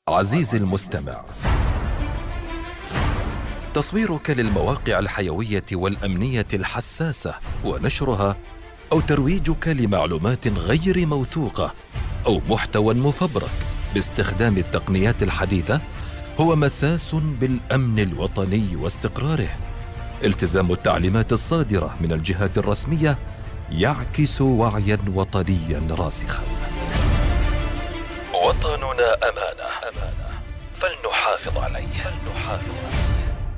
عزيزي المستمع، تصويرك للمواقع الحيوية والأمنية الحساسة ونشرها أو ترويجك لمعلومات غير موثوقة أو محتوى مفبرك باستخدام التقنيات الحديثة هو مساس بالأمن الوطني واستقراره. التزام التعليمات الصادرة من الجهات الرسمية يعكس وعياً وطنياً راسخاً. وطننا أمانة فلنحافظ عليه.